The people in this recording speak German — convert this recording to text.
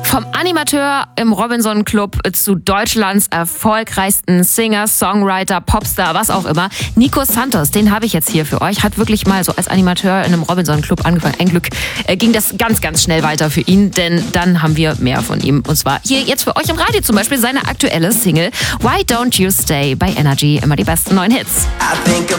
Vom Animateur im Robinson Club zu Deutschlands erfolgreichsten Singer, Songwriter, Popstar, was auch immer. Nico Santos, den habe ich jetzt hier für euch. Hat wirklich mal so als Animateur in einem Robinson Club angefangen. Ein Glück ging das ganz, ganz schnell weiter für ihn, denn dann haben wir mehr von ihm. Und zwar hier jetzt für euch im Radio zum Beispiel seine aktuelle Single Why Don't You Stay bei Energy. Immer die besten neuen Hits.